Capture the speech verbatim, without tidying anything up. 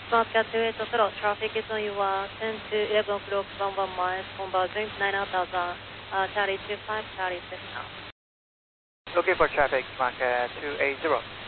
Bobcat two eight zero, traffic is on you uh, ten to eleven o'clock, one one miles, converging nine out of uh, Charlie two five, Charlie six now. Looking for traffic, Mark uh, two eight zero.